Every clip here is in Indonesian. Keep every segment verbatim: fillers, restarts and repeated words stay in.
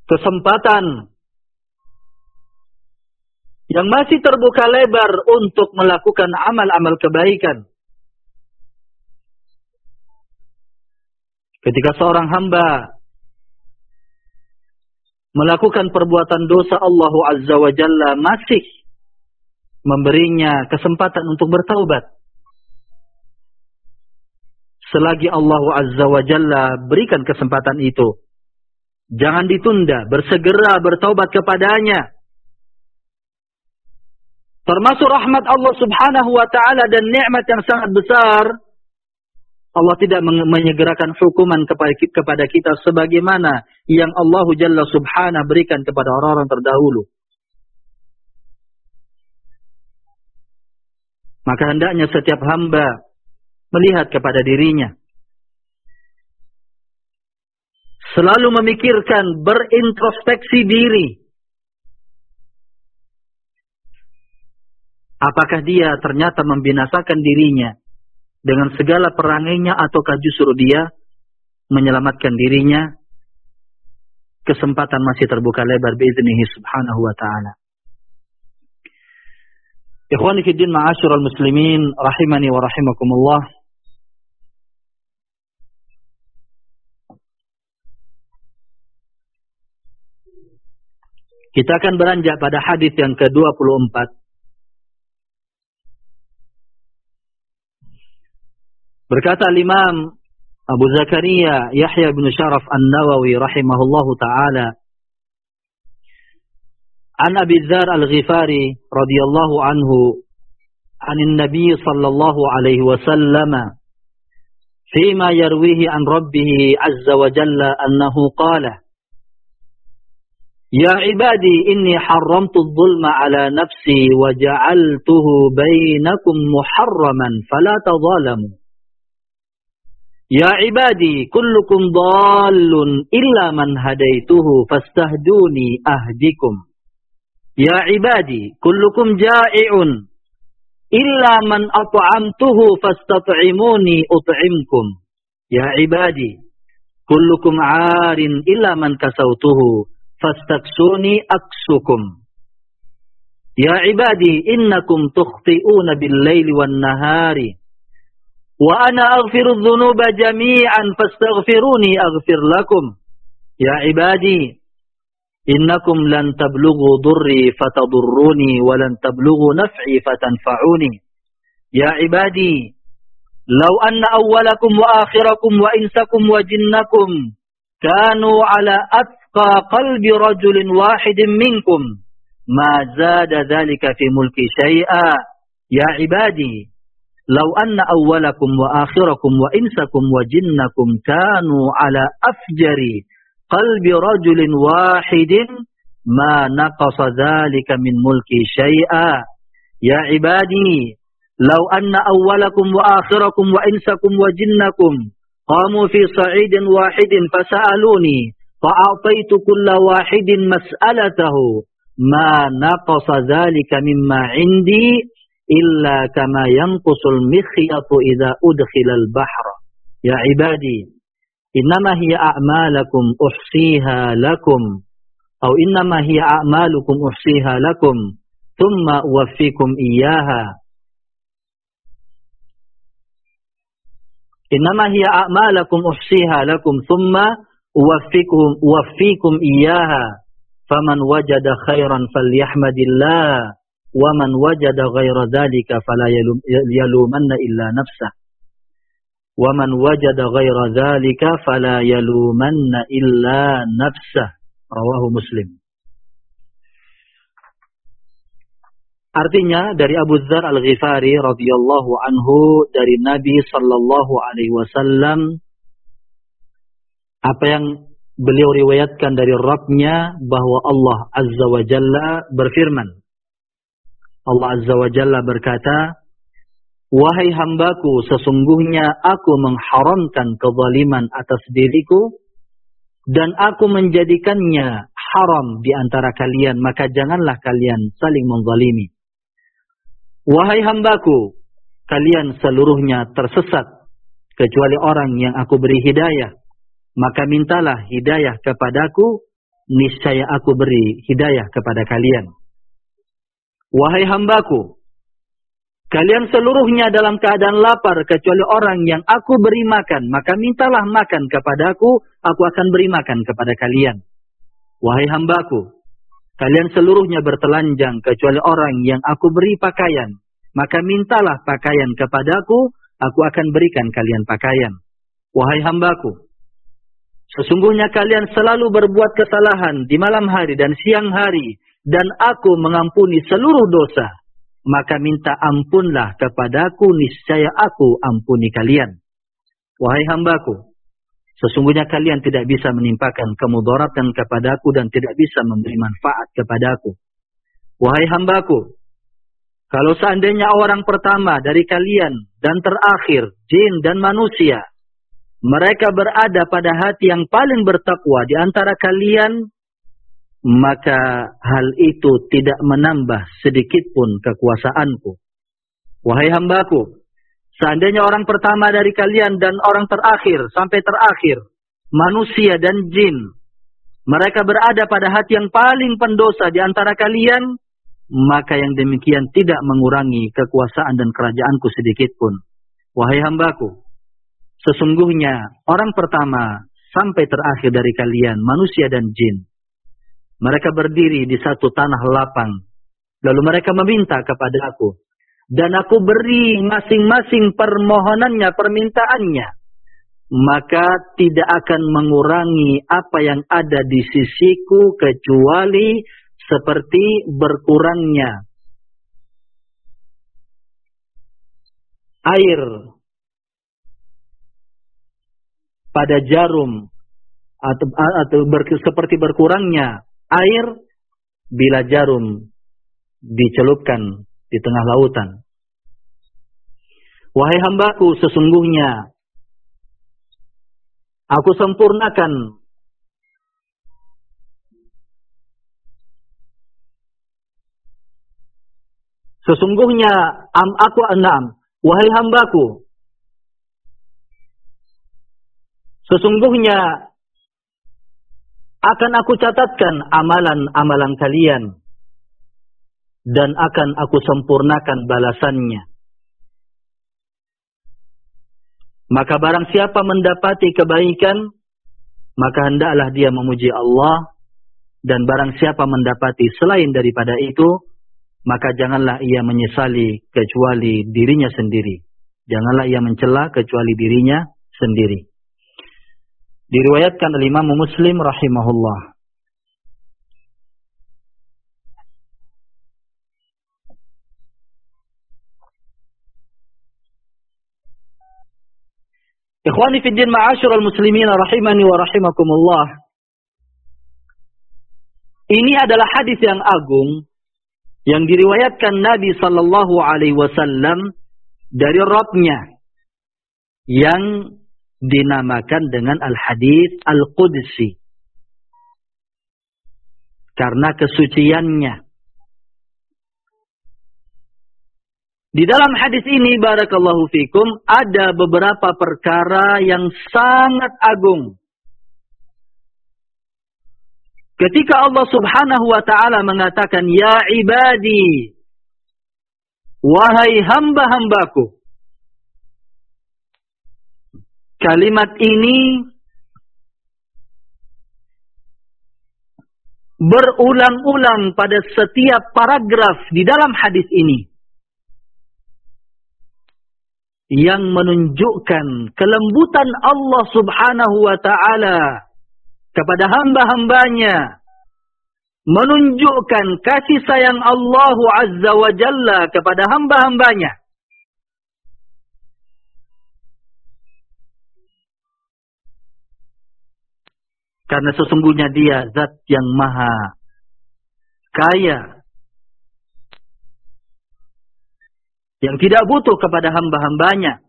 kesempatan yang masih terbuka lebar untuk melakukan amal-amal kebaikan. Ketika seorang hamba melakukan perbuatan dosa, Allah Azza wa Jalla masih memberinya kesempatan untuk bertaubat. Selagi Allah Azza wa Jalla berikan kesempatan itu, jangan ditunda, bersegera bertaubat kepadanya. Termasuk rahmat Allah Subhanahu wa ta'ala dan nikmat yang sangat besar, Allah tidak menyegerakan hukuman kepada kita sebagaimana yang Allah Jalla Subhanahu berikan kepada orang-orang terdahulu. Maka hendaknya setiap hamba melihat kepada dirinya, selalu memikirkan, berintrospeksi diri. Apakah dia ternyata membinasakan dirinya dengan segala perangainya, ataukah justru dia menyelamatkan dirinya? Kesempatan masih terbuka lebar biiznihi subhanahu wa ta'ala. Ikhwani fi din, ma'asyiral muslimin rahimani wa rahimakumullah. Kita akan beranjak pada hadis yang ke dua puluh empat. Berkata Imam Abu Zakaria Yahya bin Sharaf An-Nawawi rahimahullahu ta'ala, An Abi Dzar Al-Ghifari radhiyallahu anhu, anin Nabi sallallahu alaihi wasallam, fima yarwihi an Rabbih azza wa jalla annahu qala, Ya ibadi inni haramtu adh-dhulma ala nafsi wa ja'altuhu bainakum muharraman fala tadhalamu. Ya ibadi kullukum dhallun illa man hadaituhu fastahduni ahdikum. Ya ibadi kullukum ja'i'un illa man at'amtuhu fastat'imuni ut'imkum. Ya ibadi kullukum 'arin illa man kasautuhu fastaksuni aksukum. Ya ibadi innakum tukhti'una bil-laili wan-nahari wa ana aghfiru dhunuba jami'an fastaghfiruni aghfir lakum. Ya ibadi innakum lan tablughu dhurri fatadurruni wa lan tablughu naf'i fatanfa'uni. Ya ibadi law anna awwalakum wa akhirakum wa insakum wa jinnakum kanu ala atqa qalbi rajulin wahidin minkum ma zada dhalika fi mulki syai'a. Ya ibadi law anna awwalakum wa akhirakum wa insakum wa jinnakum kanu ala afjari qalbi rajulin wahidin ma naqasa dhalika min mulki syai'a. Ya ibadi law anna awwalakum wa akhirakum wa insakum wa jinnakum qamu fi sa'idin wahidin fasa'aluni fa'ataitu kulla wahidin mas'alatahu ma naqasa dhalika mimma 'indi illa kama yanqusul mikhyatu idza udkhila al-bahra. Ya ibadi innama hiya a'malakum uhsiha lakum aw innama hiya a'malukum uhsiha lakum thumma uwaffikum iyyaha. Innama hiya a'malakum uhsiha lakum thumma uwaffikum uwaffikum iyyaha faman wajada khairan falyahmadillah wa man wajada ghaira dzalika fala yalumanna illa nafsah wa man wajada ghaira dzalika fala yalumanna illa nafsah. Rawahu Muslim. Artinya dari Abu Dzar Al-Ghifari radhiyallahu anhu, dari Nabi sallallahu alaihi wasallam, apa yang beliau riwayatkan dari Rabb-nya, bahwa Allah Azza wa Jalla berfirman. Allah Azza wa Jalla berkata, wahai hambaku, sesungguhnya aku mengharamkan kezaliman atas diriku dan aku menjadikannya haram di antara kalian, maka janganlah kalian saling menzalimi. Wahai hambaku, kalian seluruhnya tersesat kecuali orang yang aku beri hidayah, maka mintalah hidayah kepadaku niscaya aku beri hidayah kepada kalian. Wahai hambaku, kalian seluruhnya dalam keadaan lapar kecuali orang yang aku beri makan, maka mintalah makan kepadaku, aku akan beri makan kepada kalian. Wahai hambaku, kalian seluruhnya bertelanjang kecuali orang yang aku beri pakaian, maka mintalah pakaian kepadaku, aku akan berikan kalian pakaian. Wahai hambaku, sesungguhnya kalian selalu berbuat kesalahan di malam hari dan siang hari, dan aku mengampuni seluruh dosa. Maka minta ampunlah kepadaku, niscaya aku ampuni kalian. Wahai hambaku, sesungguhnya kalian tidak bisa menimpakan kemudaratan kepadaku dan tidak bisa memberi manfaat kepadaku. Wahai hambaku, kalau seandainya orang pertama dari kalian dan terakhir, jin dan manusia, mereka berada pada hati yang paling bertakwa di antara kalian, maka hal itu tidak menambah sedikitpun kekuasaanku. Wahai hambaku, seandainya orang pertama dari kalian dan orang terakhir sampai terakhir, manusia dan jin, mereka berada pada hati yang paling pendosa di antara kalian, maka yang demikian tidak mengurangi kekuasaan dan kerajaanku sedikitpun. Wahai hambaku, sesungguhnya orang pertama sampai terakhir dari kalian, manusia dan jin, mereka berdiri di satu tanah lapang, lalu mereka meminta kepada aku, dan aku beri masing-masing permohonannya, permintaannya, maka tidak akan mengurangi apa yang ada di sisiku kecuali seperti berkurangnya air pada jarum, atau, atau ber, seperti berkurangnya air bila jarum dicelupkan di tengah lautan. Wahai hambaku, sesungguhnya aku sempurnakan Sesungguhnya am aku enam. Wahai hambaku, sesungguhnya akan aku catatkan amalan-amalan kalian dan akan aku sempurnakan balasannya. Maka barang siapa mendapati kebaikan, maka hendaklah dia memuji Allah, dan barang siapa mendapati selain daripada itu, maka janganlah ia menyesali kecuali dirinya sendiri. Janganlah ia mencela kecuali dirinya sendiri. Diriwayatkan oleh Imam Muslim rahimahullah. Ikhwani fi din, ma'asyiral muslimin rahimani wa rahimakumullah. Ini adalah hadis yang agung yang diriwayatkan Nabi sallallahu alaihi wasallam dari Rabbnya, yang dinamakan dengan al-hadis al-qudsi karena kesuciannya. Di dalam hadis ini, barakallahu fikum, ada beberapa perkara yang sangat agung. Ketika Allah subhanahu wa ta'ala mengatakan, ya ibadi, wahai hamba-hambaku. Kalimat ini berulang-ulang pada setiap paragraf di dalam hadis ini, yang menunjukkan kelembutan Allah subhanahu wa ta'ala kepada hamba-hambanya, menunjukkan kasih sayang Allah azza wa jalla kepada hamba-hambanya. Karena sesungguhnya dia zat yang maha kaya, yang tidak butuh kepada hamba-hambanya.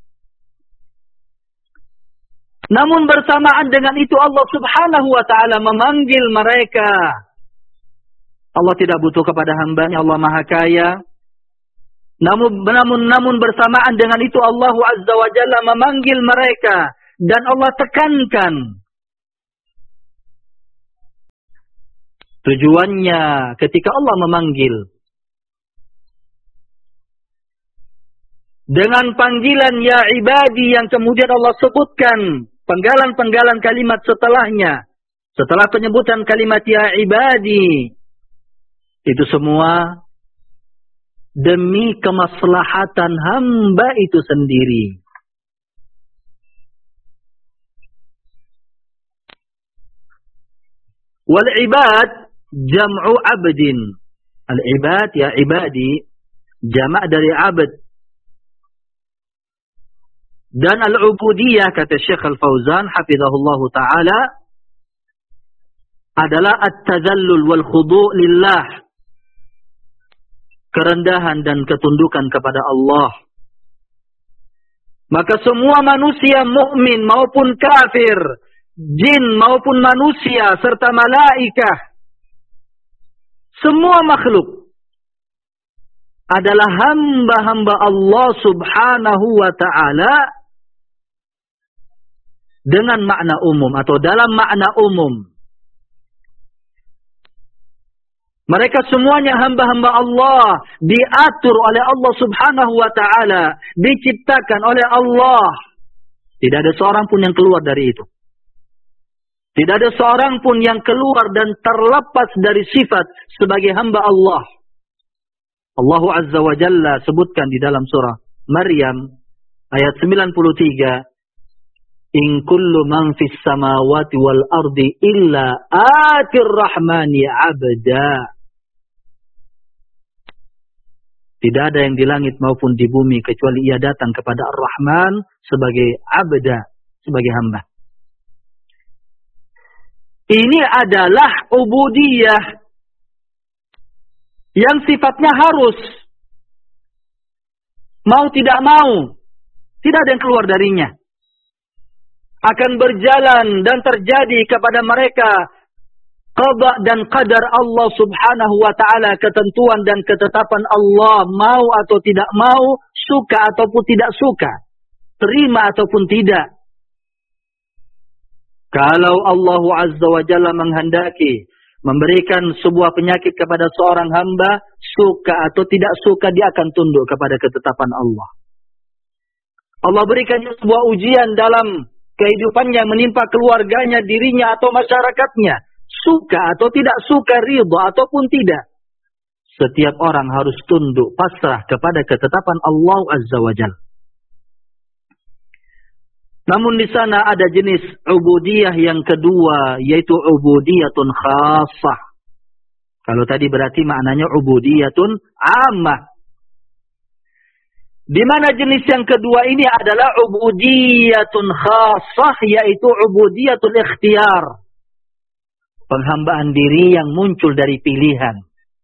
Namun bersamaan dengan itu Allah subhanahu wa ta'ala memanggil mereka. Allah tidak butuh kepada hambanya, Allah maha kaya. Namun, namun, namun bersamaan dengan itu Allah azza wa jalla memanggil mereka. Dan Allah tekankan Tujuannya ketika Allah memanggil dengan panggilan ya ibadi yang kemudian Allah sebutkan penggalan-penggalan kalimat setelahnya. Setelah penyebutan kalimat ya ibadi, itu semua demi kemaslahatan hamba itu sendiri. Wal ibad jam'u abdin. Al ibad ya ibadi jamak dari abd. Dan al-ubudiyah kata Syekh Al-Fauzan hafizahullahu taala adalah at-tadallul wal khudu' lillah. Kerendahan dan ketundukan kepada Allah. Maka semua manusia mukmin maupun kafir, jin maupun manusia serta malaikah, semua makhluk adalah hamba-hamba Allah Subhanahu wa taala dengan makna umum atau dalam makna umum. Mereka semuanya hamba-hamba Allah, diatur oleh Allah Subhanahu wa taala, diciptakan oleh Allah. Tidak ada seorang pun yang keluar dari itu. Tidak ada seorang pun yang keluar dan terlepas dari sifat sebagai hamba Allah. Allah Azza wa Jalla sebutkan di dalam surah Maryam ayat sembilan puluh tiga, in kullu man fis samawati wal ardi illa atir rahmani abda. Tidak ada yang di langit maupun di bumi kecuali ia datang kepada Ar-Rahman sebagai abda, sebagai hamba. Ini adalah ubudiyah yang sifatnya harus. Mau tidak mau, tidak ada yang keluar darinya. Akan berjalan dan terjadi kepada mereka qada dan qadar Allah Subhanahu wa taala, ketentuan dan ketetapan Allah, mau atau tidak mau, suka ataupun tidak suka, terima ataupun tidak. Kalau Allah Azza wa Jalla menghendaki memberikan sebuah penyakit kepada seorang hamba, suka atau tidak suka dia akan tunduk kepada ketetapan Allah. Allah berikan sebuah ujian dalam kehidupannya, menimpa keluarganya, dirinya atau masyarakatnya. Suka atau tidak suka, ridha ataupun tidak. Setiap orang harus tunduk, pasrah kepada ketetapan Allah Azza wa Jalla. Namun di sana ada jenis ubudiyah yang kedua, yaitu ubudiyatun khassah. Kalau tadi berarti maknanya ubudiyatun ammah. Di mana jenis yang kedua ini adalah ubudiyatun khassah, yaitu ubudiyatul ikhtiyar. Penghambaan diri yang muncul dari pilihan.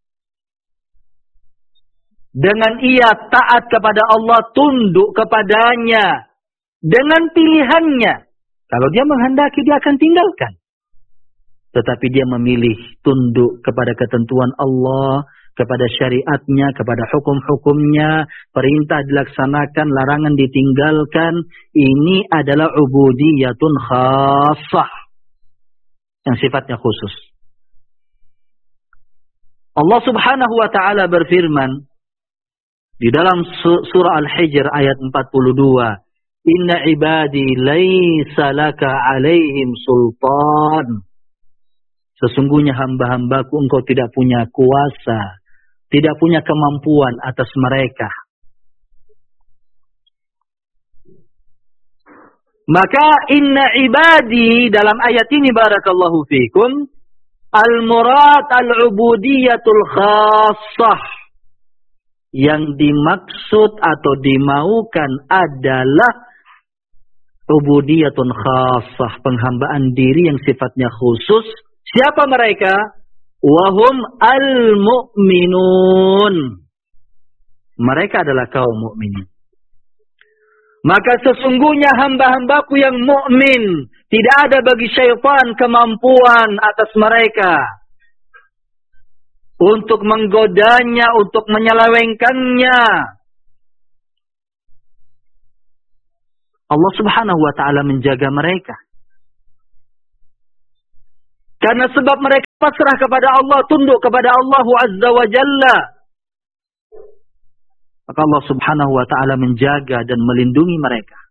Dengan ia taat kepada Allah, tunduk kepadanya. Dengan pilihannya. Kalau dia menghendaki, dia akan tinggalkan. Tetapi dia memilih tunduk kepada ketentuan Allah, kepada syariatnya, kepada hukum-hukumnya, perintah dilaksanakan, larangan ditinggalkan. Ini adalah ubudiyatun khassah, yang sifatnya khusus. Allah Subhanahu wa taala berfirman di dalam surah Al-Hijr ayat empat puluh dua, inna ibadi laisa laka alaihim sultan. Sesungguhnya hamba-hambaku engkau tidak punya kuasa, tidak punya kemampuan atas mereka. Maka inna ibadi dalam ayat ini barakallahu fikum, al-murad al-ubudiyatul khassah. Yang dimaksud atau dimaukan adalah ubudiyatun khassah, penghambaan diri yang sifatnya khusus. Siapa mereka? Wahum al-mu'minun. Mereka adalah kaum mukminin. Maka sesungguhnya hamba-hambaku yang mukmin, tidak ada bagi syaitan kemampuan atas mereka untuk menggodanya, untuk menyelewengkannya. Allah Subhanahu wa taala menjaga mereka. Karena sebab mereka pasrah kepada Allah, tunduk kepada Allah Azza wa Jalla. Maka Allah Subhanahu wa ta'ala menjaga dan melindungi mereka.